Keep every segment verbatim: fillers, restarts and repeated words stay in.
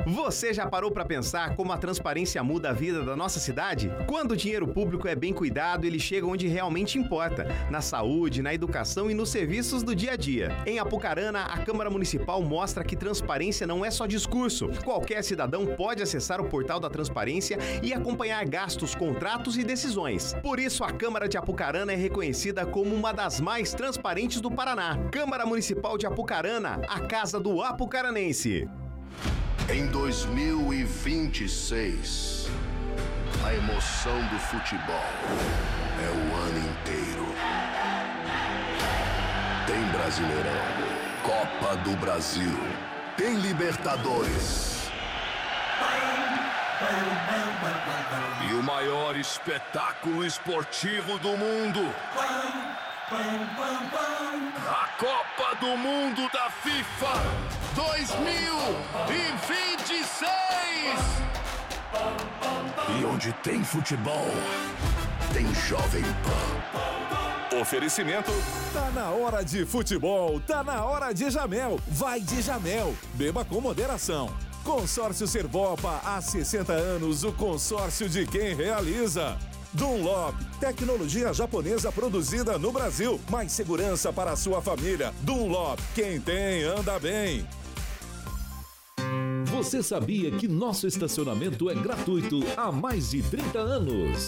Você já parou para pensar como a transparência muda a vida da nossa cidade? Quando o dinheiro público é bem cuidado, ele chega onde realmente importa, na saúde, na educação e nos serviços do dia a dia. Em Apucarana, a Câmara Municipal mostra que transparência não é só discurso. Qualquer cidadão pode acessar o portal da transparência e acompanhar gastos, contratos e decisões. Por isso, a Câmara de Apucarana é reconhecida como uma das mais transparentes do Paraná. Câmara Municipal de Apucarana, a casa do apucaranense. Em dois mil e vinte e seis, a emoção do futebol é o ano inteiro. Tem Brasileirão, Copa do Brasil, tem Libertadores. E o maior espetáculo esportivo do mundo. A Copa do Mundo da FIFA dois mil e vinte e seis. E onde tem futebol, tem Jovem Pan. Oferecimento. Tá na hora de futebol, tá na hora de Jamel. Vai de Jamel. Beba com moderação. Consórcio Servopa, há sessenta anos, o consórcio de quem realiza. Dunlop, tecnologia japonesa produzida no Brasil, mais segurança para a sua família. Dunlop, quem tem anda bem. Você sabia que nosso estacionamento é gratuito há mais de trinta anos?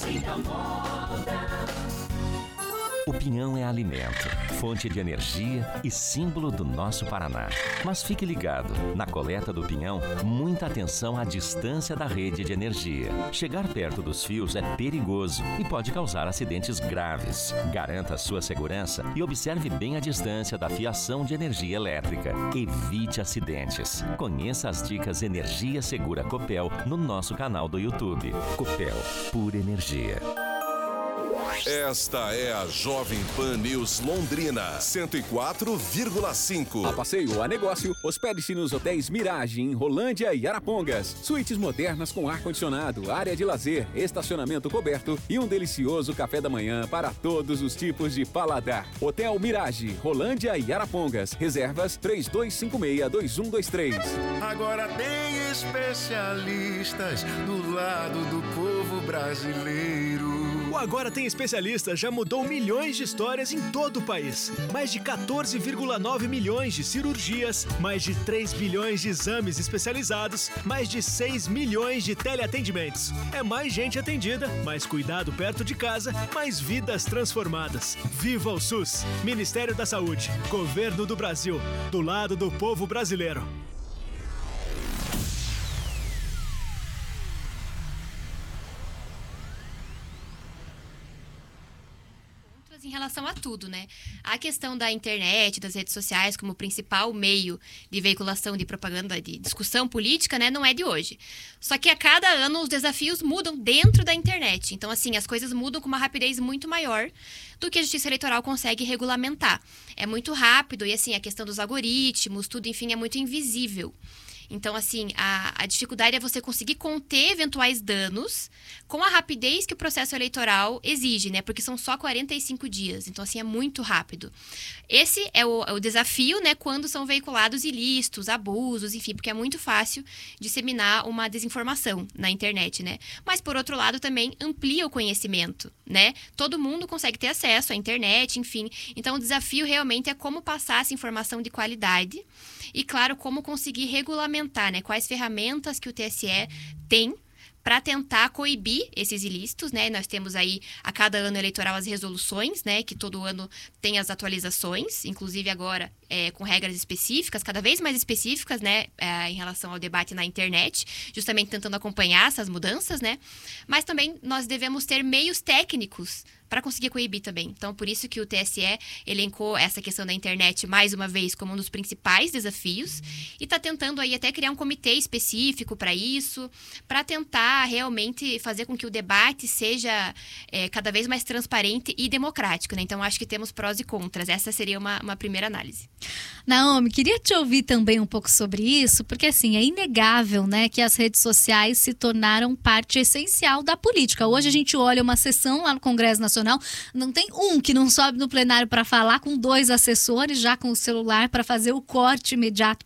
O pinhão é alimento, fonte de energia e símbolo do nosso Paraná. Mas fique ligado, na coleta do pinhão, muita atenção à distância da rede de energia. Chegar perto dos fios é perigoso e pode causar acidentes graves. Garanta a sua segurança e observe bem a distância da fiação de energia elétrica. Evite acidentes. Conheça as dicas Energia Segura Copel no nosso canal do YouTube. Copel, pura energia. Esta é a Jovem Pan News Londrina, cento e quatro vírgula cinco. A passeio a negócio, hospede-se nos hotéis Mirage, em Rolândia e Arapongas. Suítes modernas com ar-condicionado, área de lazer, estacionamento coberto e um delicioso café da manhã para todos os tipos de paladar. Hotel Mirage, Rolândia e Arapongas. Reservas três dois cinco seis, dois um dois três. Agora tem especialistas do lado do povo brasileiro. O Agora Tem Especialistas já mudou milhões de histórias em todo o país. Mais de quatorze vírgula nove milhões de cirurgias, mais de três bilhões de exames especializados, mais de seis milhões de teleatendimentos. É mais gente atendida, mais cuidado perto de casa, mais vidas transformadas. Viva o SUS! Ministério da Saúde, Governo do Brasil, do lado do povo brasileiro. Em relação a tudo, né? A questão da internet, das redes sociais como principal meio de veiculação de propaganda, de discussão política, né? Não é de hoje. Só que a cada ano os desafios mudam dentro da internet. Então, assim, as coisas mudam com uma rapidez muito maior do que a Justiça Eleitoral consegue regulamentar. É muito rápido e, assim, a questão dos algoritmos, tudo, enfim, é muito invisível. Então, assim, a, a dificuldade é você conseguir conter eventuais danos com a rapidez que o processo eleitoral exige, né? Porque são só quarenta e cinco dias. Então, assim, é muito rápido. Esse é o, é o desafio, né? Quando são veiculados ilícitos, abusos, enfim, porque é muito fácil disseminar uma desinformação na internet, né? Mas, por outro lado, também amplia o conhecimento, né? Todo mundo consegue ter acesso à internet, enfim. Então, o desafio realmente é como passar essa informação de qualidade e, claro, como conseguir regulamentar, né? Quais ferramentas que o T S E tem para tentar coibir esses ilícitos, né? Nós temos aí, a cada ano eleitoral, as resoluções, né? Que todo ano tem as atualizações, inclusive agora é, com regras específicas, cada vez mais específicas, né? É, em relação ao debate na internet, justamente tentando acompanhar essas mudanças, né? Mas também nós devemos ter meios técnicos para conseguir coibir também. Então, por isso que o T S E elencou essa questão da internet, mais uma vez, como um dos principais desafios, e está tentando aí até criar um comitê específico para isso, para tentar realmente fazer com que o debate seja é, cada vez mais transparente e democrático, né? Então, acho que temos prós e contras. Essa seria uma, uma primeira análise. Naomi, queria te ouvir também um pouco sobre isso, porque assim, é inegável, né, que as redes sociais se tornaram parte essencial da política. Hoje a gente olha uma sessão lá no Congresso Nacional, não tem um que não sobe no plenário para falar, com dois assessores já com o celular para fazer o corte imediato para as redes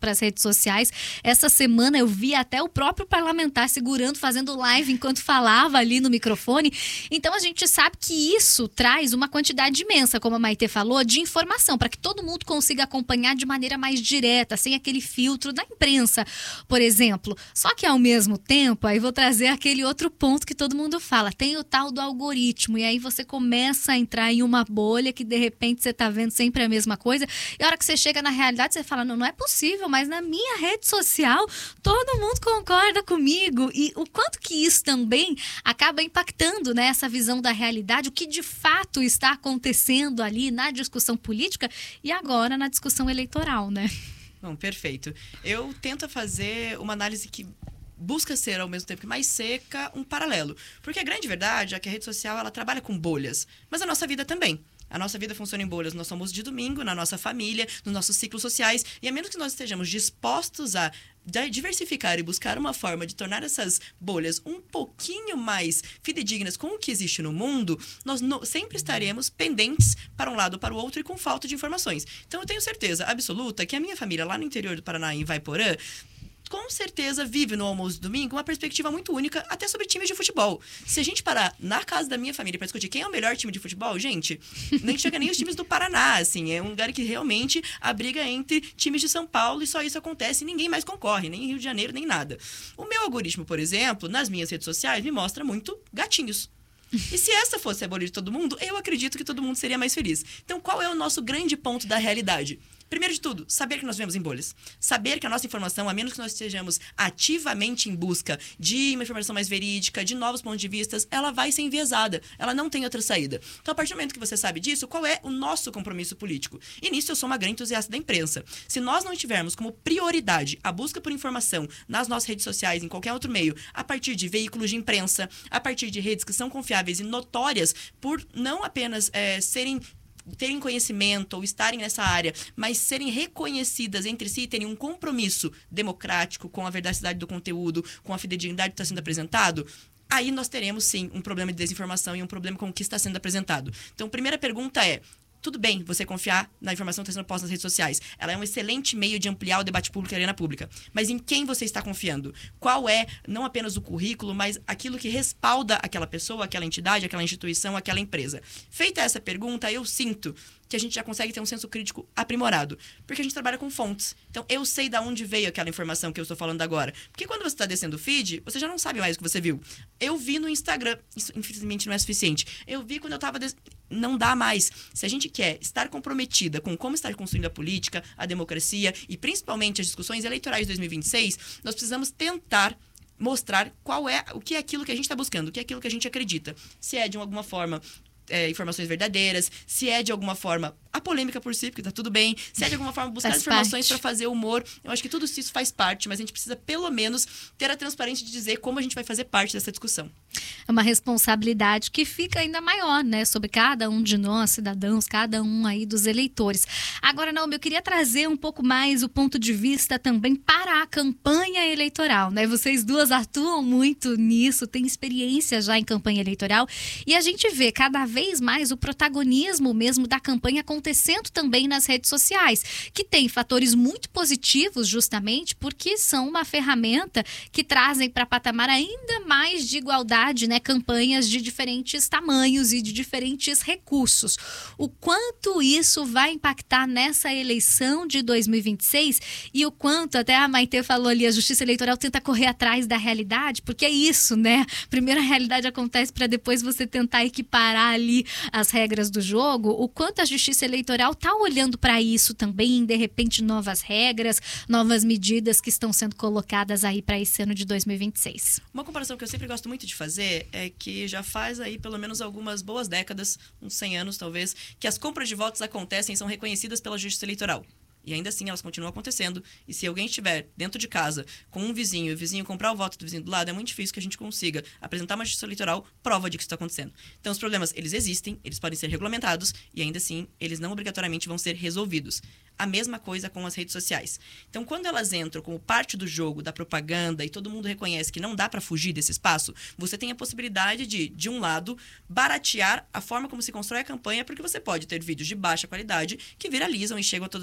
sociais. Essa semana eu vi até o próprio parlamentar segurando, fazendo live enquanto falava ali no microfone. Então a gente sabe que isso traz uma quantidade imensa, como a Maitê falou, de informação, para que todo mundo consiga acompanhar de maneira mais direta, sem aquele filtro da imprensa, por exemplo. Só que ao mesmo tempo, aí vou trazer aquele outro ponto que todo mundo fala, tem o tal do algoritmo, e aí você começa a entrar em uma bolha que de repente você está vendo sempre a mesma coisa, e a hora que você chega na realidade, você fala, não, não é possível, mas na minha rede social todo mundo concorda comigo. E o quanto que isso também acaba impactando, né, essa visão da realidade, o que de fato está acontecendo ali na discussão política e agora na discussão eleitoral, né? Bom, perfeito. Eu tento fazer uma análise que busca ser, ao mesmo tempo que mais seca, um paralelo. Porque a grande verdade é que a rede social ela trabalha com bolhas, mas a nossa vida também. A nossa vida funciona em bolhas. Nós somos de domingo, na nossa família, nos nossos ciclos sociais. E a menos que nós estejamos dispostos a diversificar e buscar uma forma de tornar essas bolhas um pouquinho mais fidedignas com o que existe no mundo, nós no, sempre estaremos pendentes para um lado ou para o outro e com falta de informações. Então, eu tenho certeza absoluta que a minha família lá no interior do Paraná, em Vaiporã, com certeza vive no almoço de domingo uma perspectiva muito única até sobre times de futebol. Se a gente parar na casa da minha família para discutir quem é o melhor time de futebol, gente, nem chega nem os times do Paraná, assim, é um lugar que realmente a briga é entre times de São Paulo e só isso acontece e ninguém mais concorre, nem Rio de Janeiro, nem nada. O meu algoritmo, por exemplo, nas minhas redes sociais me mostra muito gatinhos. E se essa fosse a bolha de todo mundo, eu acredito que todo mundo seria mais feliz. Então, qual é o nosso grande ponto da realidade? Primeiro de tudo, saber que nós vivemos em bolhas. Saber que a nossa informação, a menos que nós estejamos ativamente em busca de uma informação mais verídica, de novos pontos de vista, ela vai ser enviesada. Ela não tem outra saída. Então, a partir do momento que você sabe disso, qual é o nosso compromisso político? E nisso eu sou uma grande entusiasta da imprensa. Se nós não tivermos como prioridade a busca por informação nas nossas redes sociais, em qualquer outro meio, a partir de veículos de imprensa, a partir de redes que são confiáveis e notórias por não apenas é, serem terem conhecimento ou estarem nessa área, mas serem reconhecidas entre si e terem um compromisso democrático com a veracidade do conteúdo, com a fidedignidade que está sendo apresentado, aí nós teremos, sim, um problema de desinformação e um problema com o que está sendo apresentado. Então, a primeira pergunta é, tudo bem você confiar na informação que está sendo posta nas redes sociais. Ela é um excelente meio de ampliar o debate público e a arena pública. Mas em quem você está confiando? Qual é, não apenas o currículo, mas aquilo que respalda aquela pessoa, aquela entidade, aquela instituição, aquela empresa? Feita essa pergunta, eu sinto que a gente já consegue ter um senso crítico aprimorado. Porque a gente trabalha com fontes. Então, eu sei de onde veio aquela informação que eu estou falando agora. Porque quando você está descendo o feed, você já não sabe mais o que você viu. Eu vi no Instagram. Isso, infelizmente, não é suficiente. Eu vi quando eu estava... Des... Não dá mais. Se a gente quer estar comprometida com como estar construindo a política, a democracia e, principalmente, as discussões eleitorais de dois mil e vinte e seis, nós precisamos tentar mostrar qual é, o que é aquilo que a gente está buscando, o que é aquilo que a gente acredita. Se é, de alguma forma... É, informações verdadeiras, se é de alguma forma a polêmica por si, porque tá tudo bem, se é de alguma forma buscar faz informações para parte. fazer humor, eu acho que tudo isso faz parte, mas a gente precisa pelo menos ter a transparência de dizer como a gente vai fazer parte dessa discussão. É uma responsabilidade que fica ainda maior, né, sobre cada um de nós, cidadãos, cada um aí dos eleitores. Agora, não, eu queria trazer um pouco mais o ponto de vista também para a campanha eleitoral, né? Vocês duas atuam muito nisso, têm experiência já em campanha eleitoral e a gente vê cada vez mais o protagonismo mesmo da campanha acontecendo também nas redes sociais, que tem fatores muito positivos justamente porque são uma ferramenta que trazem para patamar ainda mais de igualdade, né, campanhas de diferentes tamanhos e de diferentes recursos. O quanto isso vai impactar nessa eleição de dois mil e vinte e seis e o quanto, até a Maitê falou ali, a Justiça Eleitoral tenta correr atrás da realidade, porque é isso, né? Primeiro a realidade acontece para depois você tentar equiparar ali as regras do jogo. O quanto a Justiça Eleitoral está olhando para isso também, de repente novas regras, novas medidas que estão sendo colocadas aí para esse ano de dois mil e vinte e seis. Uma comparação que eu sempre gosto muito de fazer é que já faz aí pelo menos algumas boas décadas, uns cem anos talvez, que as compras de votos acontecem e são reconhecidas pela Justiça Eleitoral. E ainda assim elas continuam acontecendo. E se alguém estiver dentro de casa com um vizinho e o vizinho comprar o voto do vizinho do lado, é muito difícil que a gente consiga apresentar uma justiça eleitoral prova de que isso está acontecendo. Então os problemas, eles existem, eles podem ser regulamentados e ainda assim eles não obrigatoriamente vão ser resolvidos. A mesma coisa com as redes sociais. Então, quando elas entram como parte do jogo, da propaganda, e todo mundo reconhece que não dá para fugir desse espaço, você tem a possibilidade de, de um lado, baratear a forma como se constrói a campanha, porque você pode ter vídeos de baixa qualidade que viralizam e chegam a todas as pessoas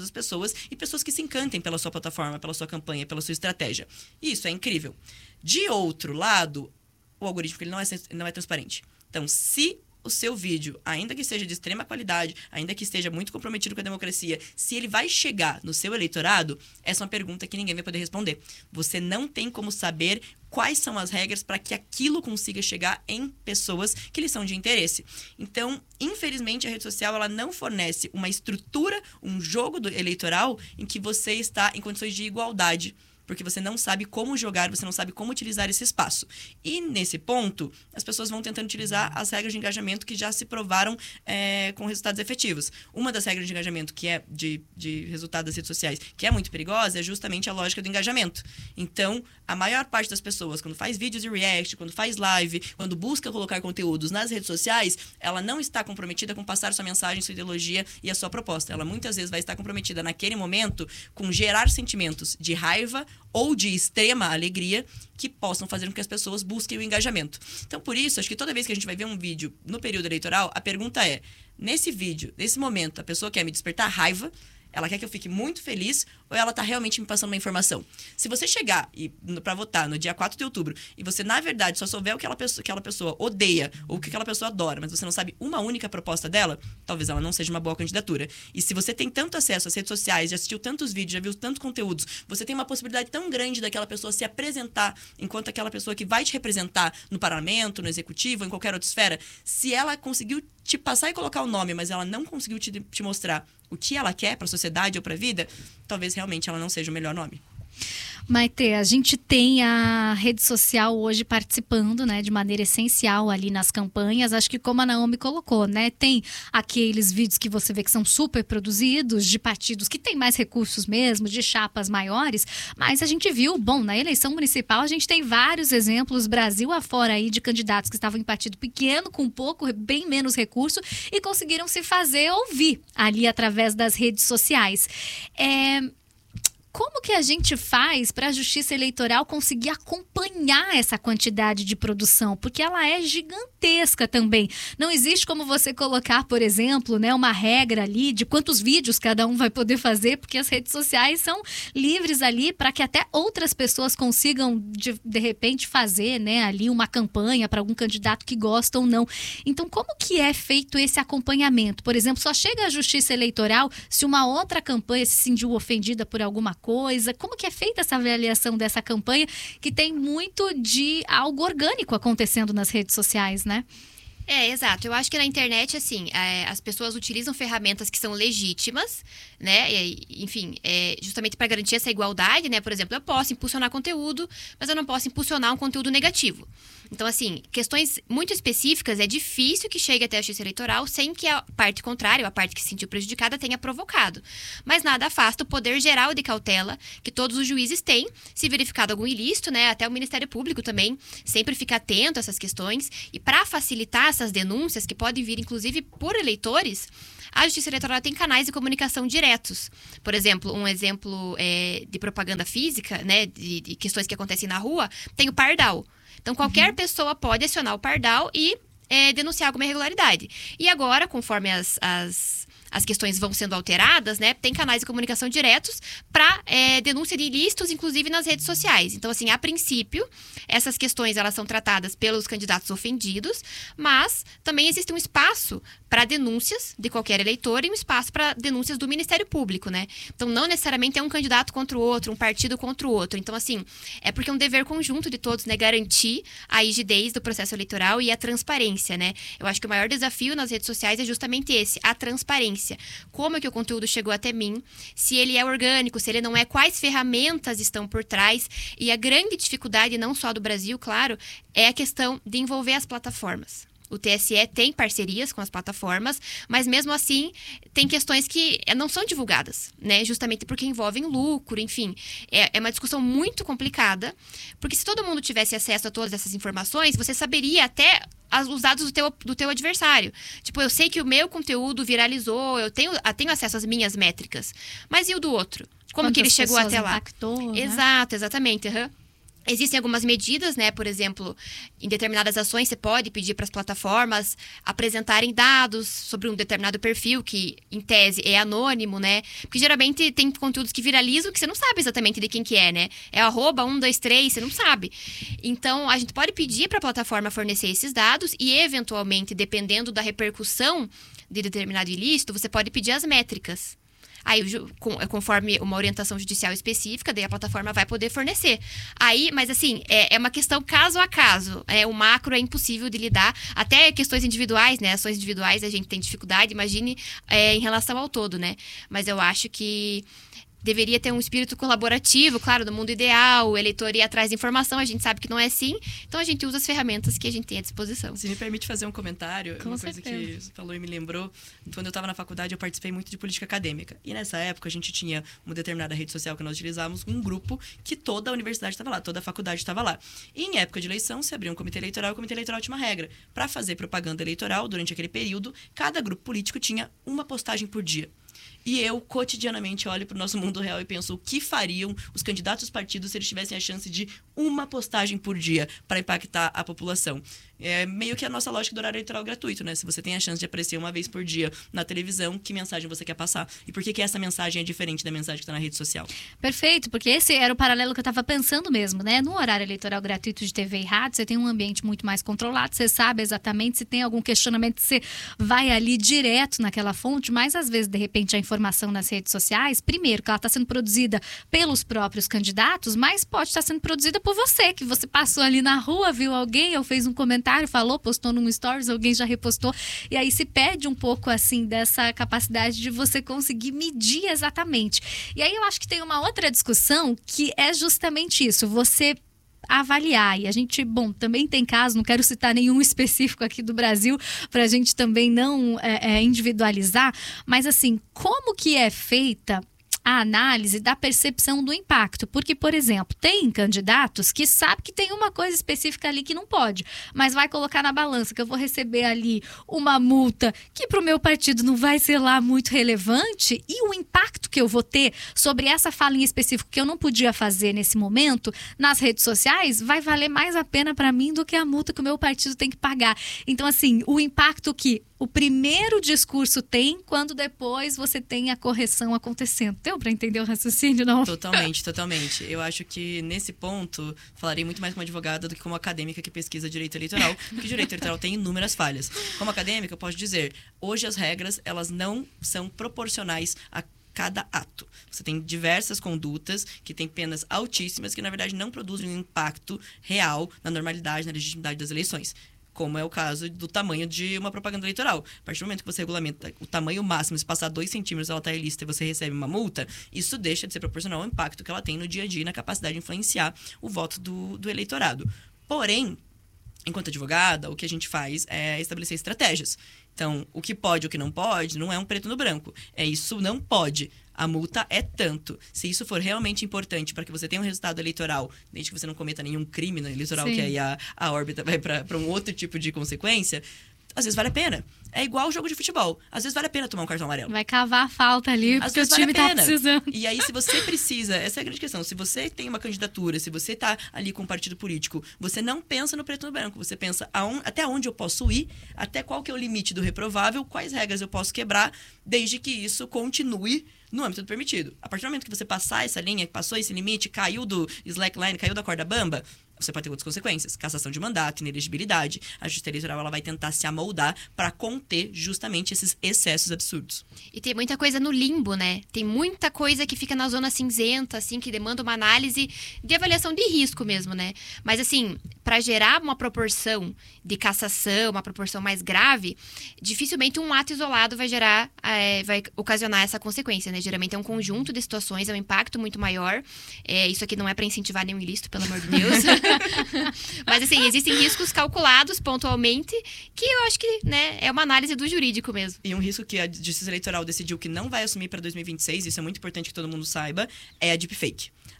pessoas e pessoas que se encantem pela sua plataforma, pela sua campanha, pela sua estratégia. Isso é incrível. De outro lado, o algoritmo ele não é, não é transparente. Então, se o seu vídeo, ainda que seja de extrema qualidade, ainda que esteja muito comprometido com a democracia, se ele vai chegar no seu eleitorado, essa é uma pergunta que ninguém vai poder responder. Você não tem como saber quais são as regras para que aquilo consiga chegar em pessoas que lhe são de interesse. Então, infelizmente, a rede social ela não fornece uma estrutura, um jogo do eleitoral em que você está em condições de igualdade, porque você não sabe como jogar, você não sabe como utilizar esse espaço. E, nesse ponto, as pessoas vão tentando utilizar as regras de engajamento que já se provaram é, com resultados efetivos. Uma das regras de engajamento que é de, de resultado das redes sociais, que é muito perigosa, é justamente a lógica do engajamento. Então, a maior parte das pessoas, quando faz vídeos de react, quando faz live, quando busca colocar conteúdos nas redes sociais, ela não está comprometida com passar sua mensagem, sua ideologia e a sua proposta. Ela muitas vezes vai estar comprometida naquele momento com gerar sentimentos de raiva ou de extrema alegria que possam fazer com que as pessoas busquem o engajamento. Então, por isso, acho que toda vez que a gente vai ver um vídeo no período eleitoral, a pergunta é, nesse vídeo, nesse momento, a pessoa quer me despertar raiva, ela quer que eu fique muito feliz ou ela está realmente me passando uma informação? Se você chegar para votar no dia quatro de outubro e você, na verdade, só souber o que aquela pessoa, aquela pessoa odeia ou o que aquela pessoa adora, mas você não sabe uma única proposta dela, talvez ela não seja uma boa candidatura. E se você tem tanto acesso às redes sociais, já assistiu tantos vídeos, já viu tantos conteúdos, você tem uma possibilidade tão grande daquela pessoa se apresentar enquanto aquela pessoa que vai te representar no parlamento, no executivo, em qualquer outra esfera, se ela conseguiu te passar e colocar o nome, mas ela não conseguiu te, te mostrar o que ela quer para a sociedade ou para a vida, talvez realmente ela não seja o melhor nome. Maite, a gente tem a rede social hoje participando, né, de maneira essencial ali nas campanhas. Acho que como a Naomi colocou, né, tem aqueles vídeos que você vê que são super produzidos, de partidos que têm mais recursos mesmo, de chapas maiores, mas a gente viu, bom, na eleição municipal a gente tem vários exemplos, Brasil afora aí, de candidatos que estavam em partido pequeno, com pouco, bem menos recurso, e conseguiram se fazer ouvir ali através das redes sociais. É... Como que a gente faz para a Justiça Eleitoral conseguir acompanhar essa quantidade de produção? Porque ela é gigantesca também. Não existe como você colocar, por exemplo, né, uma regra ali de quantos vídeos cada um vai poder fazer, porque as redes sociais são livres ali para que até outras pessoas consigam, de, de repente, fazer, né, ali uma campanha para algum candidato que gosta ou não. Então, como que é feito esse acompanhamento? Por exemplo, só chega à Justiça Eleitoral se uma outra campanha se sentiu ofendida por alguma coisa. Como que é feita essa avaliação dessa campanha que tem muito de algo orgânico acontecendo nas redes sociais, né? É, exato. Eu acho que na internet, assim, é, as pessoas utilizam ferramentas que são legítimas, né? E, enfim, é, justamente para garantir essa igualdade, né? Por exemplo, eu posso impulsionar conteúdo, mas eu não posso impulsionar um conteúdo negativo. Então, assim, questões muito específicas, é difícil que chegue até a Justiça Eleitoral sem que a parte contrária, a parte que se sentiu prejudicada, tenha provocado. Mas nada afasta o poder geral de cautela que todos os juízes têm, se verificado algum ilícito, né? Até o Ministério Público também sempre fica atento a essas questões. E para facilitar essas denúncias, que podem vir, inclusive, por eleitores, a Justiça Eleitoral tem canais de comunicação diretos. Por exemplo, um exemplo é, de propaganda física, né? De, de questões que acontecem na rua, tem o Pardal. Então, qualquer uhum. pessoa pode acionar o Pardal e é, denunciar alguma irregularidade. E agora, conforme as, as, as questões vão sendo alteradas, né, tem canais de comunicação diretos para é, denúncia de ilícitos, inclusive nas redes sociais. Então, assim, a princípio, essas questões elas são tratadas pelos candidatos ofendidos, mas também existe um espaço para denúncias de qualquer eleitor e um espaço para denúncias do Ministério Público, né? Então, não necessariamente é um candidato contra o outro, um partido contra o outro. Então, assim, é porque é um dever conjunto de todos, né? Garantir a rigidez do processo eleitoral e a transparência, né? Eu acho que o maior desafio nas redes sociais é justamente esse, a transparência. Como é que o conteúdo chegou até mim, se ele é orgânico, se ele não é, quais ferramentas estão por trás. E a grande dificuldade, não só do Brasil, claro, é a questão de envolver as plataformas. O T S E tem parcerias com as plataformas, mas mesmo assim tem questões que não são divulgadas, né? Justamente porque envolvem lucro, enfim. É, é uma discussão muito complicada, porque se todo mundo tivesse acesso a todas essas informações, você saberia até as, os dados do teu, do teu adversário. Tipo, eu sei que o meu conteúdo viralizou, eu tenho, eu tenho acesso às minhas métricas, mas e o do outro? Como Quantas que ele chegou até lá? Impactou, né? Exato, exatamente. Uhum. Existem algumas medidas, né? Por exemplo, em determinadas ações você pode pedir para as plataformas apresentarem dados sobre um determinado perfil que, em tese, é anônimo, né? Porque geralmente tem conteúdos que viralizam que você não sabe exatamente de quem que é, né? É arroba um, dois, três, você não sabe. Então, a gente pode pedir para a plataforma fornecer esses dados e, eventualmente, dependendo da repercussão de determinado ilícito, você pode pedir as métricas. Aí, conforme uma orientação judicial específica, daí a plataforma vai poder fornecer. Aí, mas assim, é, é uma questão caso a caso. É, o macro é impossível de lidar. Até questões individuais, né? Ações individuais a gente tem dificuldade, imagine é, em relação ao todo, né? Mas eu acho que deveria ter um espírito colaborativo, claro, no mundo ideal, o eleitor ir atrás de informação, a gente sabe que não é assim, então a gente usa as ferramentas que a gente tem à disposição. Se me permite fazer um comentário, Com uma certeza. coisa que você falou e me lembrou, quando eu estava na faculdade eu participei muito de política acadêmica, e nessa época a gente tinha uma determinada rede social que nós utilizávamos, um grupo que toda a universidade estava lá, toda a faculdade estava lá. E em época de eleição, se abria um comitê eleitoral, e o comitê eleitoral tinha uma regra. Para fazer propaganda eleitoral, durante aquele período, cada grupo político tinha uma postagem por dia. E eu, cotidianamente, olho para o nosso mundo real e penso o que fariam os candidatos dos partidos se eles tivessem a chance de uma postagem por dia para impactar a população. É meio que a nossa lógica do horário eleitoral gratuito, né? Se você tem a chance de aparecer uma vez por dia na televisão, que mensagem você quer passar? E por que, que essa mensagem é diferente da mensagem que está na rede social? Perfeito, porque esse era o paralelo que eu estava pensando mesmo, né? No horário eleitoral gratuito de T V e rádio, você tem um ambiente muito mais controlado, você sabe exatamente se tem algum questionamento, você vai ali direto naquela fonte, mas às vezes, de repente, a informação nas redes sociais, primeiro, que ela está sendo produzida pelos próprios candidatos, mas pode estar sendo produzida por você, que você passou ali na rua, viu alguém, ou fez um comentário, falou, postou num stories, alguém já repostou, e aí se perde um pouco, assim, dessa capacidade de você conseguir medir exatamente. E aí eu acho que tem uma outra discussão que é justamente isso, você avaliar, e a gente, bom, também tem caso, não quero citar nenhum específico aqui do Brasil, para a gente também não é, é, individualizar, mas assim, como que é feita a análise da percepção do impacto, porque, por exemplo, tem candidatos que sabem que tem uma coisa específica ali que não pode, mas vai colocar na balança que eu vou receber ali uma multa que para o meu partido não vai ser lá muito relevante, e o impacto que eu vou ter sobre essa fala em específico que eu não podia fazer nesse momento nas redes sociais vai valer mais a pena para mim do que a multa que o meu partido tem que pagar. Então, assim, o impacto que o primeiro discurso tem quando depois você tem a correção acontecendo. Deu para entender o raciocínio, não? Totalmente, totalmente. Eu acho que nesse ponto falarei muito mais como advogada do que como acadêmica que pesquisa direito eleitoral, porque o direito eleitoral tem inúmeras falhas. Como acadêmica, eu posso dizer, hoje as regras, elas não são proporcionais a cada ato. Você tem diversas condutas que têm penas altíssimas que, na verdade, não produzem um impacto real na normalidade, na legitimidade das eleições. Como é o caso do tamanho de uma propaganda eleitoral. A partir do momento que você regulamenta o tamanho máximo, se passar dois centímetros ela está ilícita e você recebe uma multa, isso deixa de ser proporcional ao impacto que ela tem no dia a dia e na capacidade de influenciar o voto do, do eleitorado. Porém, enquanto advogada, o que a gente faz é estabelecer estratégias. Então, o que pode e o que não pode não é um preto no branco. É isso não pode. A multa é tanto. Se isso for realmente importante para que você tenha um resultado eleitoral, desde que você não cometa nenhum crime eleitoral, Sim. que aí a, a órbita vai para um outro tipo de consequência, às vezes vale a pena. É igual o jogo de futebol. Às vezes vale a pena tomar um cartão amarelo. Vai cavar a falta ali, às porque o time time vale tá precisando. E aí, se você precisa... Essa é a grande questão. Se você tem uma candidatura, se você tá ali com um partido político, você não pensa no preto e no branco. Você pensa aon, até onde eu posso ir, até qual que é o limite do reprovável, quais regras eu posso quebrar, desde que isso continue no âmbito do permitido. A partir do momento que você passar essa linha, passou esse limite, caiu do slackline, caiu da corda bamba, você pode ter outras consequências. Cassação de mandato, inelegibilidade. A Justiça Eleitoral ela vai tentar se amoldar para conter justamente esses excessos absurdos. E tem muita coisa no limbo, né? Tem muita coisa que fica na zona cinzenta, assim, que demanda uma análise de avaliação de risco mesmo, né? Mas, assim, para gerar uma proporção de cassação, uma proporção mais grave, dificilmente um ato isolado vai gerar, é, vai ocasionar essa consequência, né? Geralmente é um conjunto de situações, é um impacto muito maior. É, isso aqui não é para incentivar nenhum ilícito, pelo amor de Deus. Mas, assim, existem riscos calculados pontualmente, que eu acho que, né, é uma análise do jurídico mesmo. E um risco que a Justiça Eleitoral decidiu que não vai assumir para dois mil e vinte e seis, isso é muito importante que todo mundo saiba, é a deepfake.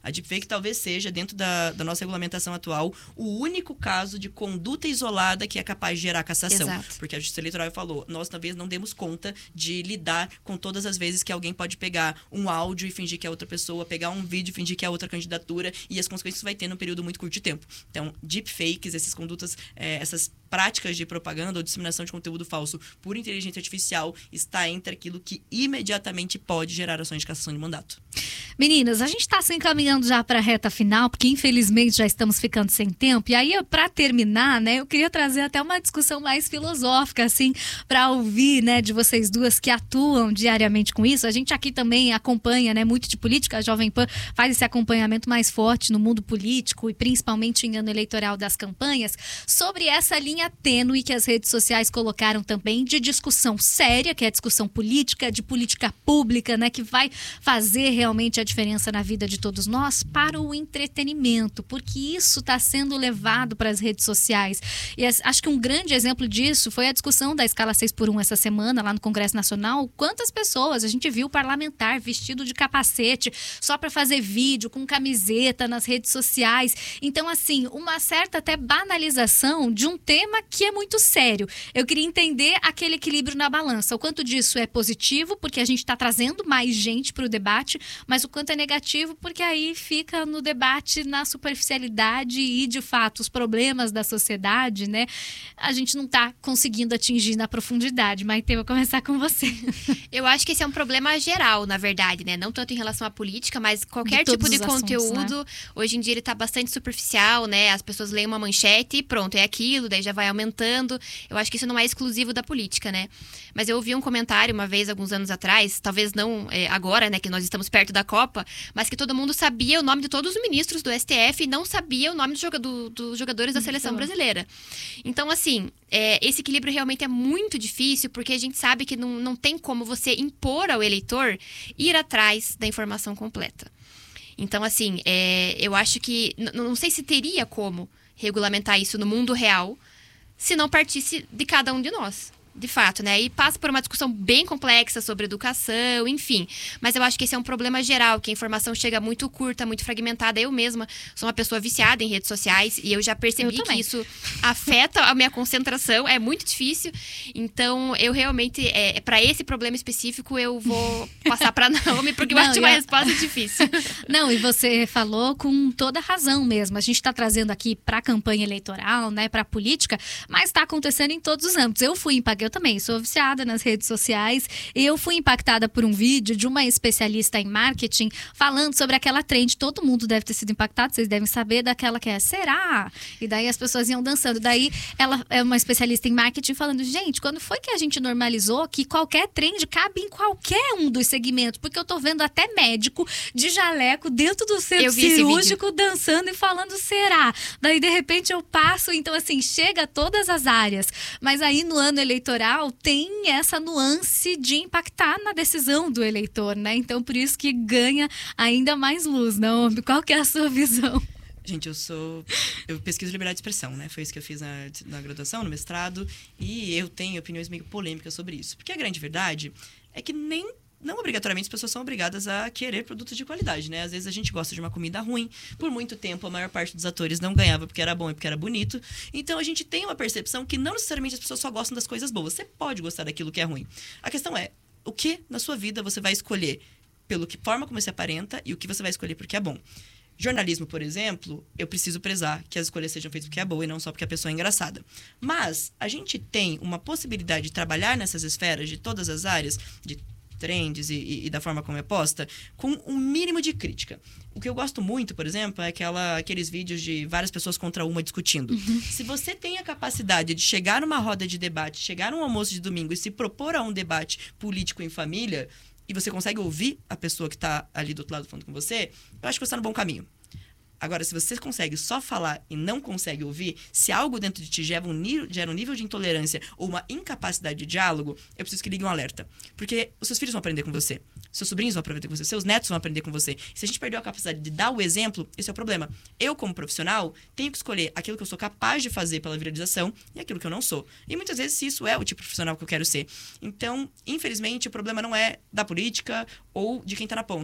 A deepfake talvez seja, dentro da, da nossa regulamentação atual, o único caso de conduta isolada que é capaz de gerar cassação. Exato. Porque a Justiça Eleitoral falou, nós talvez não demos conta de lidar com todas as vezes que alguém pode pegar um áudio e fingir que é outra pessoa, pegar um vídeo e fingir que é outra candidatura, e as consequências que vai ter num período muito curto de tempo. Então, deepfakes, essas condutas, é, essas práticas de propaganda ou disseminação de conteúdo falso por inteligência artificial está entre aquilo que imediatamente pode gerar ações de cassação de mandato. Meninas, a gente está se encaminhando já para a reta final, porque infelizmente já estamos ficando sem tempo. E aí, para terminar, né, eu queria trazer até uma discussão mais filosófica, assim, para ouvir, né, de vocês duas que atuam diariamente com isso. A gente aqui também acompanha, né, muito de política. A Jovem Pan faz esse acompanhamento mais forte no mundo político e principalmente em ano eleitoral das campanhas, sobre essa linha tênue que as redes sociais colocaram também de discussão séria, que é a discussão política, de política pública, né, que vai fazer realmente a diferença na vida de todos nós, para o entretenimento, porque isso está sendo levado para as redes sociais. E acho que um grande exemplo disso foi a discussão da escala seis por um essa semana, lá no Congresso Nacional. Quantas pessoas a gente viu parlamentar vestido de capacete só para fazer vídeo, com camiseta nas redes sociais. Então, assim, uma certa até banalização de um tema que é muito sério. Eu queria entender aquele equilíbrio na balança. O quanto disso é positivo, porque a gente está trazendo mais gente para o debate, mas o quanto é negativo, porque aí fica no debate na superficialidade e, de fato, os problemas da sociedade, né? A gente não está conseguindo atingir na profundidade. Maite, eu vou começar com você. Eu acho que esse é um problema geral, na verdade, né? Não tanto em relação à política, mas qualquer tipo de conteúdo. Assuntos, né? Hoje em dia ele está bastante superficial, né? As pessoas leem uma manchete e pronto, é aquilo, daí já vai aumentando. Eu acho que isso não é exclusivo da política, né? Mas eu ouvi um comentário uma vez, alguns anos atrás, talvez não é, agora, né, que nós estamos perto da Copa, mas que todo mundo sabia o nome de todos os ministros do S T F e não sabia o nome dos jogador, do, jogadores da seleção brasileira. Então, assim, é, esse equilíbrio realmente é muito difícil, porque a gente sabe que não, não tem como você impor ao eleitor ir atrás da informação completa. Então, assim, é, eu acho que... Não sei se teria como regulamentar isso no mundo real se não partisse de cada um de nós. De fato, né? E passa por uma discussão bem complexa sobre educação, enfim. Mas eu acho que esse é um problema geral, que a informação chega muito curta, muito fragmentada. Eu mesma sou uma pessoa viciada em redes sociais e eu já percebi eu que isso afeta a minha concentração, é muito difícil. Então, eu realmente, é, para esse problema específico, eu vou passar para Naomi, porque Não, eu acho uma a... resposta difícil. Não, e você falou com toda razão mesmo. A gente está trazendo aqui para a campanha eleitoral, né, para a política, mas está acontecendo em todos os âmbitos. Eu fui impactada. Eu também sou viciada nas redes sociais. Eu fui impactada por um vídeo de uma especialista em marketing falando sobre aquela trend. Todo mundo deve ter sido impactado, vocês devem saber, daquela que é, será? E daí as pessoas iam dançando. Daí ela é uma especialista em marketing falando, gente, quando foi que a gente normalizou que qualquer trend cabe em qualquer um dos segmentos? Porque eu tô vendo até médico de jaleco dentro do centro cirúrgico dançando e falando, será? Daí, de repente, eu passo. Então, assim, chega a todas as áreas. Mas aí, no ano eleitoral, tem essa nuance de impactar na decisão do eleitor, né? Então, por isso que ganha ainda mais luz, não? Qual que é a sua visão? Gente, eu sou... Eu pesquiso liberdade de expressão, né? Foi isso que eu fiz na, na graduação, no mestrado. E eu tenho opiniões meio polêmicas sobre isso. Porque a grande verdade é que nem... Não obrigatoriamente as pessoas são obrigadas a querer produtos de qualidade, né? Às vezes a gente gosta de uma comida ruim. Por muito tempo, a maior parte dos atores não ganhava porque era bom e porque era bonito. Então, a gente tem uma percepção que não necessariamente as pessoas só gostam das coisas boas. Você pode gostar daquilo que é ruim. A questão é, o que na sua vida você vai escolher pelo que forma como você aparenta e o que você vai escolher porque é bom. Jornalismo, por exemplo, eu preciso prezar que as escolhas sejam feitas porque é boa e não só porque a pessoa é engraçada. Mas a gente tem uma possibilidade de trabalhar nessas esferas de todas as áreas, de trends e, e, e da forma como é posta, com um mínimo de crítica. O que eu gosto muito, por exemplo, é aquela, aqueles vídeos de várias pessoas contra uma discutindo. Uhum. Se você tem a capacidade de chegar numa roda de debate, chegar num almoço de domingo e se propor a um debate político em família, e você consegue ouvir a pessoa que está ali do outro lado falando com você, eu acho que você está no bom caminho. Agora, se você consegue só falar e não consegue ouvir, se algo dentro de ti gera um, nível, gera um nível de intolerância ou uma incapacidade de diálogo, eu preciso que ligue um alerta. Porque os seus filhos vão aprender com você, seus sobrinhos vão aprender com você, seus netos vão aprender com você. Se a gente perdeu a capacidade de dar o exemplo, esse é o problema. Eu, como profissional, tenho que escolher aquilo que eu sou capaz de fazer pela viralização e aquilo que eu não sou. E muitas vezes, se isso é o tipo de profissional que eu quero ser. Então, infelizmente, o problema não é da política ou de quem está na ponta.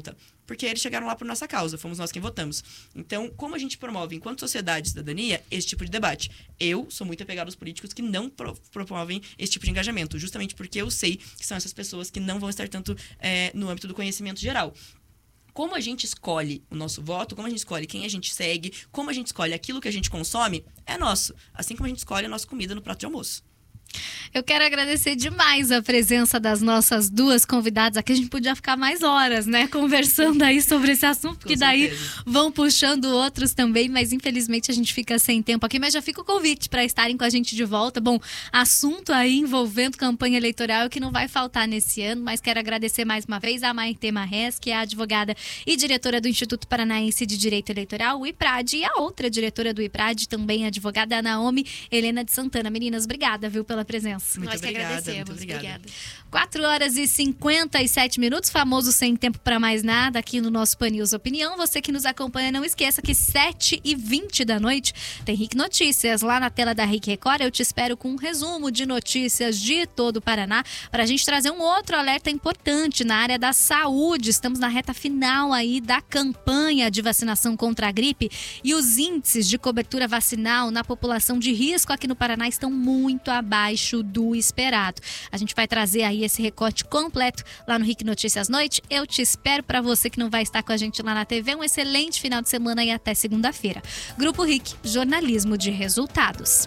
porque eles chegaram lá por nossa causa, fomos nós quem votamos. Então, como a gente promove, enquanto sociedade e cidadania, esse tipo de debate? Eu sou muito apegado aos políticos que não pro- promovem esse tipo de engajamento, justamente porque eu sei que são essas pessoas que não vão estar tanto é, no âmbito do conhecimento geral. Como a gente escolhe o nosso voto, como a gente escolhe quem a gente segue, como a gente escolhe aquilo que a gente consome, é nosso. Assim como a gente escolhe a nossa comida no prato de almoço. Eu quero agradecer demais a presença das nossas duas convidadas aqui. A gente podia ficar mais horas, né, conversando aí sobre esse assunto, porque daí vão puxando outros também, mas infelizmente a gente fica sem tempo aqui. Mas já fica o convite para estarem com a gente de volta. Bom, assunto aí envolvendo campanha eleitoral que não vai faltar nesse ano, mas quero agradecer mais uma vez a Maitê Marrez, que é a advogada e diretora do Instituto Paranaense de Direito Eleitoral, o IPRAD, e a outra diretora do IPRAD, também a advogada a Naomi Helena de Santana. Meninas, obrigada, viu, pela presença. Muito Nós obrigada, que agradecemos. muito obrigada. Obrigada. quatro horas e cinquenta e sete minutos, famoso sem tempo para mais nada aqui no nosso Pan News Opinião. Você que nos acompanha, não esqueça que sete e vinte da noite tem R I C Notícias lá na tela da R I C Record. Eu te espero com um resumo de notícias de todo o Paraná para a gente trazer um outro alerta importante na área da saúde. Estamos na reta final aí da campanha de vacinação contra a gripe e os índices de cobertura vacinal na população de risco aqui no Paraná estão muito abaixo do esperado. A gente vai trazer aí esse recorte completo lá no R I C Notícias Noite. Eu te espero. Para você que não vai estar com a gente lá na T V, um excelente final de semana e até segunda-feira. Grupo R I C, jornalismo de resultados.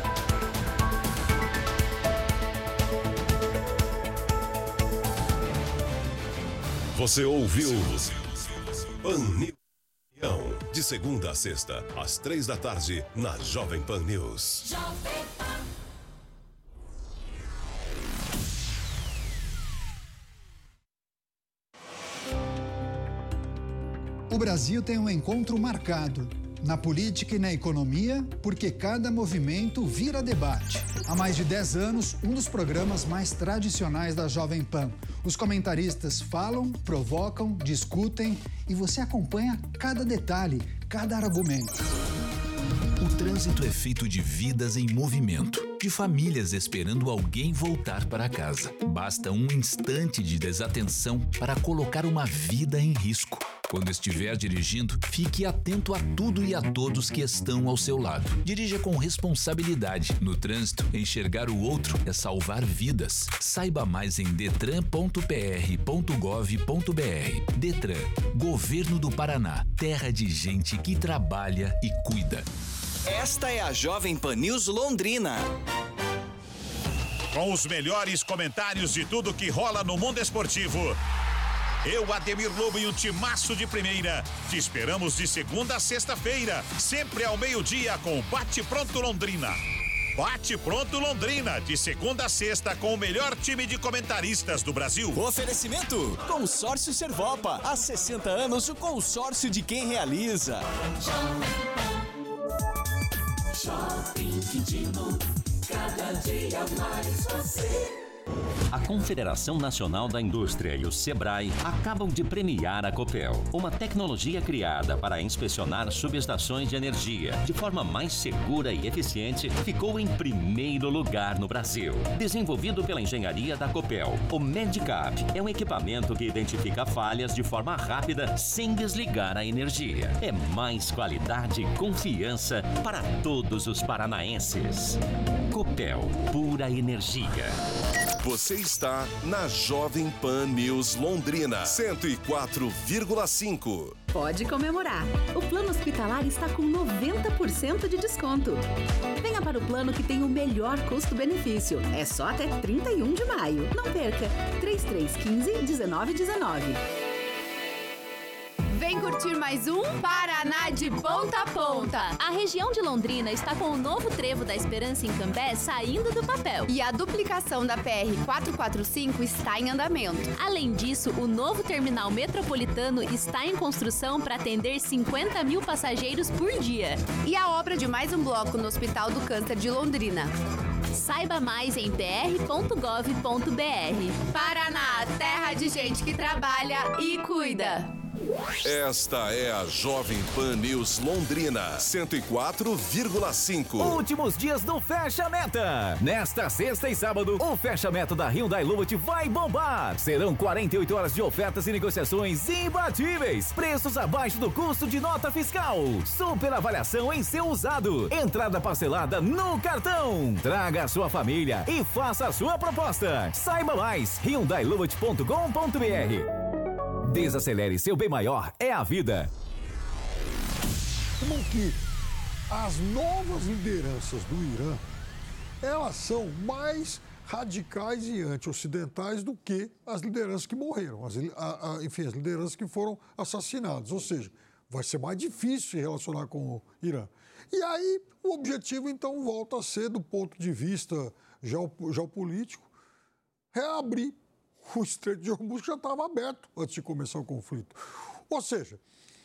Você ouviu Pan News, de segunda a sexta, às três da tarde, na Jovem Pan News. O Brasil tem um encontro marcado na política e na economia, porque cada movimento vira debate. Há mais de dez anos, um dos programas mais tradicionais da Jovem Pan. Os comentaristas falam, provocam, discutem e você acompanha cada detalhe, cada argumento. O trânsito é feito de vidas em movimento, de famílias esperando alguém voltar para casa. Basta um instante de desatenção para colocar uma vida em risco. Quando estiver dirigindo, fique atento a tudo e a todos que estão ao seu lado. Dirija com responsabilidade. No trânsito, enxergar o outro é salvar vidas. Saiba mais em detran ponto p r ponto gov ponto b r. Detran, Governo do Paraná, terra de gente que trabalha e cuida. Esta é a Jovem Pan News Londrina. Com os melhores comentários de tudo que rola no mundo esportivo. Eu, Ademir Lobo e um timaço de primeira. Te esperamos de segunda a sexta-feira, sempre ao meio-dia com o Bate Pronto Londrina. Bate Pronto Londrina, de segunda a sexta com o melhor time de comentaristas do Brasil. Oferecimento: Consórcio Servopa. Há sessenta anos, o consórcio de quem realiza. Shopping Quintino, cada dia mais você. A Confederação Nacional da Indústria e o Sebrae acabam de premiar a Copel, uma tecnologia criada para inspecionar subestações de energia de forma mais segura e eficiente, ficou em primeiro lugar no Brasil. Desenvolvido pela engenharia da Copel, o Medicap é um equipamento que identifica falhas de forma rápida sem desligar a energia. É mais qualidade e confiança para todos os paranaenses. Copel, pura energia. Você está na Jovem Pan News Londrina, cento e quatro vírgula cinco. Pode comemorar. O plano hospitalar está com noventa por cento de desconto. Venha para o plano que tem o melhor custo-benefício. É só até trinta e um de maio. Não perca. três três um cinco, um nove um nove. Vem curtir mais um Paraná de ponta a ponta. A região de Londrina está com o novo trevo da Esperança em Cambé saindo do papel. E a duplicação da P R quatrocentos e quarenta e cinco está em andamento. Além disso, o novo terminal metropolitano está em construção para atender cinquenta mil passageiros por dia. E a obra de mais um bloco no Hospital do Câncer de Londrina. Saiba mais em p r ponto gov ponto b r. Paraná, terra de gente que trabalha e cuida. Esta é a Jovem Pan News Londrina, cento e quatro vírgula cinco. Últimos dias do Fecha Meta. Nesta sexta e sábado, o Fecha Meta da Hyundai Luvat vai bombar. Serão quarenta e oito horas de ofertas e negociações imbatíveis. Preços abaixo do custo de nota fiscal. Super avaliação em seu usado. Entrada parcelada no cartão. Traga a sua família e faça a sua proposta. Saiba mais, hyundai luvat ponto com ponto br. Desacelere, seu bem maior é a vida. Como que as novas lideranças do Irã, elas são mais radicais e anti-ocidentais do que as lideranças que morreram, as, a, a, enfim, as lideranças que foram assassinadas. Ou seja, vai ser mais difícil se relacionar com o Irã. E aí o objetivo, então, volta a ser, do ponto de vista geopolítico, reabrir o Estreito de Hormuz, que já estava aberto antes de começar o conflito. Ou seja,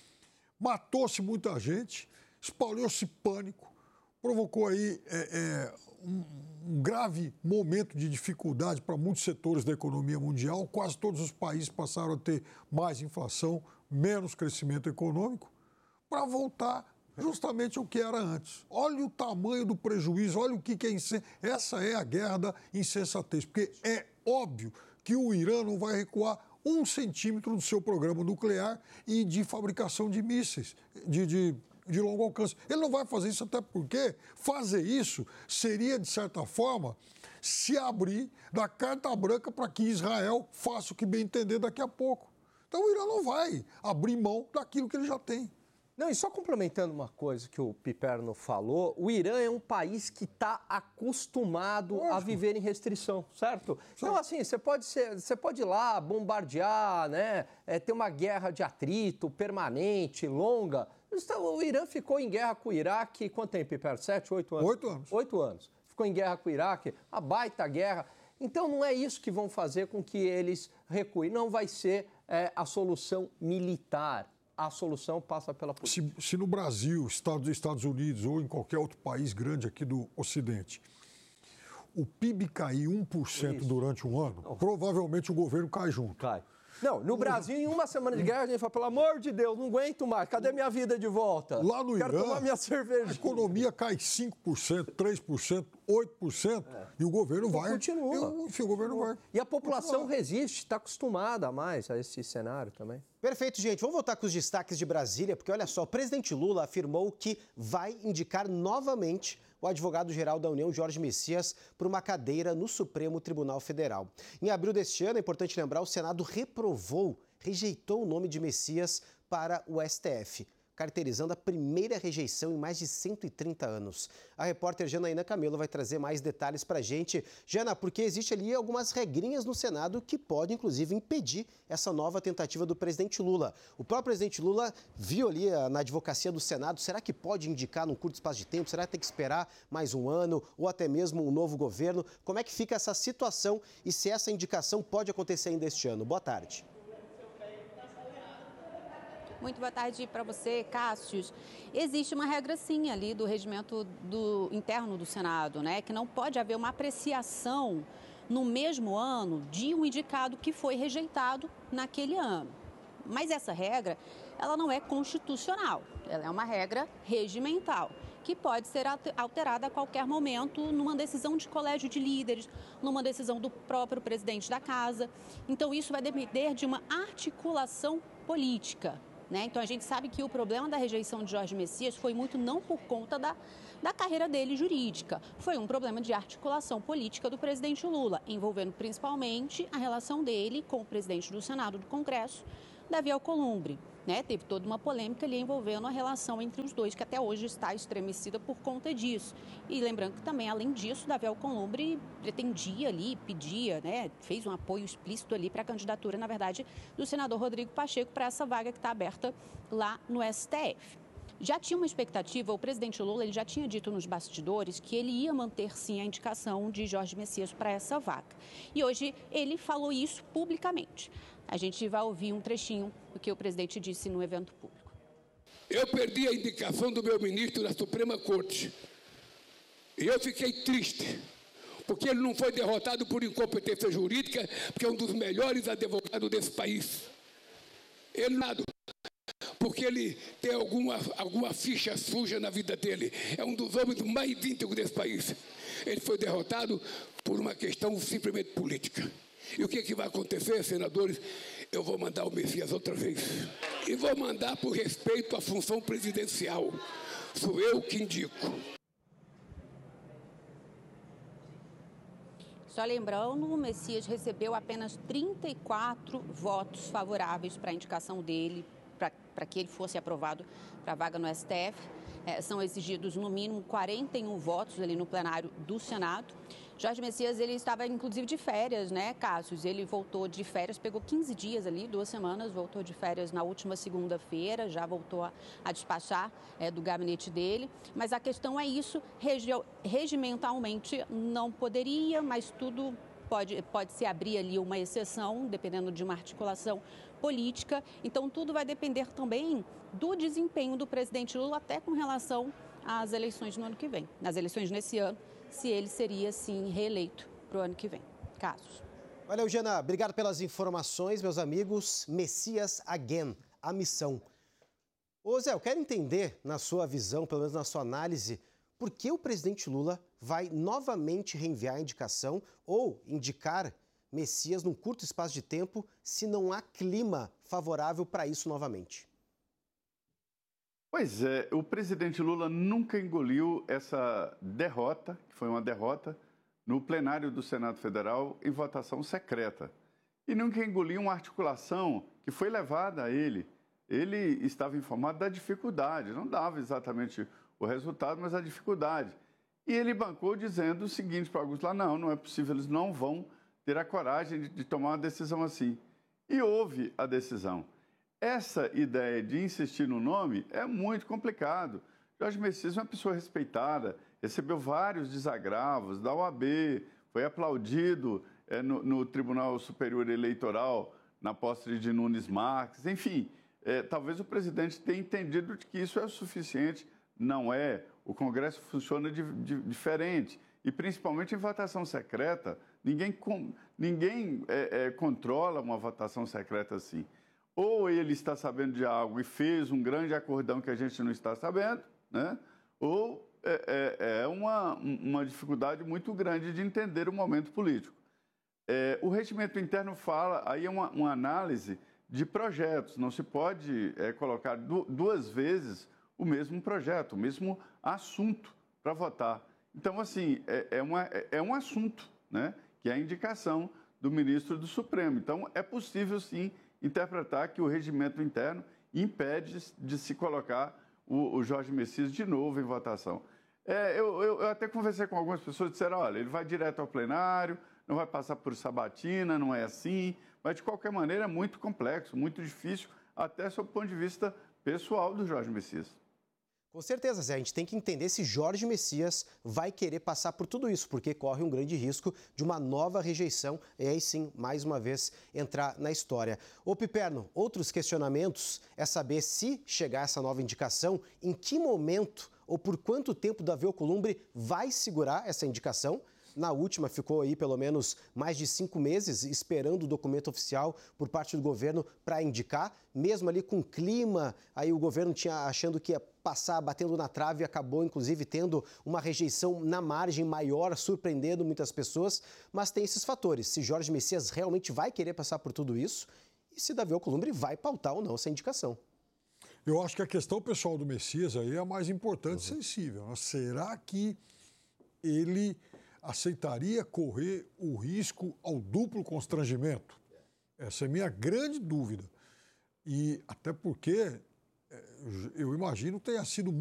matou-se muita gente, espalhou-se pânico, provocou aí é, é, um, um grave momento de dificuldade para muitos setores da economia mundial. Quase todos os países passaram a ter mais inflação, menos crescimento econômico, para voltar justamente ao que era antes. Olha o tamanho do prejuízo, olha o que, que é insensatez. Essa é a guerra da insensatez, porque é óbvio que o Irã não vai recuar um centímetro do seu programa nuclear e de fabricação de mísseis de, de, de longo alcance. Ele não vai fazer isso, até porque fazer isso seria, de certa forma, se abrir da carta branca para que Israel faça o que bem entender daqui a pouco. Então o Irã não vai abrir mão daquilo que ele já tem. Não, e só complementando uma coisa que o Piperno falou, o Irã é um país que está acostumado Lógico. a viver em restrição, certo? certo? Então, assim, você pode, ser, você pode ir lá bombardear, né? É, ter uma guerra de atrito permanente, longa. O Irã ficou em guerra com o Iraque, quanto tempo, Piperno? Sete, oito anos? Oito anos. Oito anos. Ficou em guerra com o Iraque, a baita guerra. Então, não é isso que vão fazer com que eles recuem. Não vai ser é, a solução militar. A solução passa pela política. Se, se no Brasil, Estados, Estados Unidos ou em qualquer outro país grande aqui do Ocidente, o P I B cair um por cento durante um ano, Não. provavelmente o governo cai junto. Cai. Não, no Brasil, em uma semana de guerra, a gente fala, pelo amor de Deus, não aguento mais, cadê minha vida de volta? Lá no Quero Irã, tomar minha cerveja. A economia cai cinco por cento, três por cento, oito por cento, é. e o governo vai. Continua. E, enfim, o governo vai. E a população resiste, está acostumada a mais a esse cenário também. Perfeito, gente. Vamos voltar com os destaques de Brasília, porque olha só, o presidente Lula afirmou que vai indicar novamente o advogado-geral da União, Jorge Messias, para uma cadeira no Supremo Tribunal Federal. Em abril deste ano, é importante lembrar, o Senado reprovou, rejeitou o nome de Messias para o S T F, caracterizando a primeira rejeição em mais de cento e trinta anos. A repórter Janaína Camelo vai trazer mais detalhes para a gente. Jana, porque existe ali algumas regrinhas no Senado que podem, inclusive, impedir essa nova tentativa do presidente Lula. O próprio presidente Lula viu ali na advocacia do Senado, será que pode indicar num curto espaço de tempo? Será que tem que esperar mais um ano ou até mesmo um novo governo? Como é que fica essa situação e se essa indicação pode acontecer ainda este ano? Boa tarde. Muito boa tarde para você, Cássius. Existe uma regra, sim, ali do regimento do, interno do Senado, né? Que não pode haver uma apreciação no mesmo ano de um indicado que foi rejeitado naquele ano. Mas essa regra, ela não é constitucional, ela é uma regra regimental, que pode ser alterada a qualquer momento numa decisão de colégio de líderes, numa decisão do próprio presidente da casa. Então, isso vai depender de uma articulação política. Né? Então, a gente sabe que o problema da rejeição de Jorge Messias foi muito não por conta da, da carreira dele jurídica. Foi um problema de articulação política do presidente Lula, envolvendo principalmente a relação dele com o presidente do Senado do Congresso, Davi Alcolumbre. Né? Teve toda uma polêmica ali envolvendo a relação entre os dois, que até hoje está estremecida por conta disso. E lembrando que também, além disso, Davi Alcolumbre pretendia ali, pedia, né? Fez um apoio explícito ali para a candidatura, na verdade, do senador Rodrigo Pacheco para essa vaga que está aberta lá no S T F. Já tinha uma expectativa, o presidente Lula ele já tinha dito nos bastidores que ele ia manter sim a indicação de Jorge Messias para essa vaga. E hoje ele falou isso publicamente. A gente vai ouvir um trechinho do que o presidente disse no evento público. Eu perdi a indicação do meu ministro da Suprema Corte. E eu fiquei triste, porque ele não foi derrotado por incompetência jurídica, porque é um dos melhores advogados desse país. Ele nada. porque ele tem alguma, alguma ficha suja na vida dele. É um dos homens mais íntegros desse país. Ele foi derrotado por uma questão simplesmente política. E o que, que vai acontecer, senadores? Eu vou mandar o Messias outra vez. E vou mandar por respeito à função presidencial. Sou eu que indico. Só lembrando, o Messias recebeu apenas trinta e quatro votos favoráveis para a indicação dele, para que ele fosse aprovado para a vaga no S T F. É, são exigidos, no mínimo, quarenta e um votos ali no plenário do Senado. Jorge Messias, ele estava, inclusive, de férias, né, Cássio? Ele voltou de férias, pegou quinze dias ali, duas semanas, voltou de férias na última segunda-feira, já voltou a, a despachar é, do gabinete dele. Mas a questão é isso, regi regimentalmente não poderia, mas tudo pode, pode se abrir ali uma exceção, dependendo de uma articulação política. Então, tudo vai depender também do desempenho do presidente Lula, até com relação às eleições no ano que vem. Nas eleições nesse ano, se ele seria, sim, reeleito para o ano que vem. Casos. Valeu, Jana. Obrigado pelas informações, meus amigos. Messias again, a missão. Ô, Zé, eu quero entender, na sua visão, pelo menos na sua análise, por que o presidente Lula vai novamente reenviar a indicação ou indicar Messias num curto espaço de tempo se não há clima favorável para isso novamente? Pois é, o presidente Lula nunca engoliu essa derrota, que foi uma derrota, no plenário do Senado Federal em votação secreta. E nunca engoliu uma articulação que foi levada a ele. Ele estava informado da dificuldade, não dava exatamente o resultado, mas a dificuldade. E ele bancou dizendo o seguinte para alguns lá, não, não é possível, eles não vão ter a coragem de, de tomar uma decisão assim. E houve a decisão. Essa ideia de insistir no nome é muito complicado. Jorge Messias é uma pessoa respeitada, recebeu vários desagravos da O A B, foi aplaudido é, no, no Tribunal Superior Eleitoral, na posse de Nunes Marques. Enfim, é, talvez o presidente tenha entendido de que isso é o suficiente. Não é. O Congresso funciona de, de, diferente. E, principalmente em votação secreta, ninguém, com, ninguém é, é, controla uma votação secreta assim. Ou ele está sabendo de algo e fez um grande acordão que a gente não está sabendo, né? Ou é, é, é uma, uma dificuldade muito grande de entender o momento político. É, o regimento interno fala, aí é uma, uma análise de projetos, não se pode é, colocar du duas vezes o mesmo projeto, o mesmo assunto para votar. Então, assim, é, é, uma, é um assunto, né? Que é a indicação do ministro do Supremo. Então, é possível, sim, interpretar que o regimento interno impede de se colocar o, o Jorge Messias de novo em votação. É, eu, eu, eu até conversei com algumas pessoas que disseram, olha, ele vai direto ao plenário, não vai passar por sabatina, não é assim, mas de qualquer maneira é muito complexo, muito difícil, até sob o ponto de vista pessoal do Jorge Messias. Com certeza, Zé, a gente tem que entender se Jorge Messias vai querer passar por tudo isso, porque corre um grande risco de uma nova rejeição e aí sim, mais uma vez, entrar na história. Ô Piperno, outros questionamentos é saber se chegar essa nova indicação, em que momento ou por quanto tempo Davi Alcolumbre vai segurar essa indicação. Na última, ficou aí pelo menos mais de cinco meses esperando o documento oficial por parte do governo para indicar, mesmo ali com clima, aí o governo tinha achando que ia passar batendo na trave e acabou, inclusive, tendo uma rejeição na margem maior, surpreendendo muitas pessoas, mas tem esses fatores, se Jorge Messias realmente vai querer passar por tudo isso e se Davi Alcolumbre vai pautar ou não essa indicação. Eu acho que a questão pessoal do Messias aí é a mais importante e sensível. Né? Será que ele aceitaria correr o risco ao duplo constrangimento? Essa é a minha grande dúvida. E até porque, eu imagino, tenha sido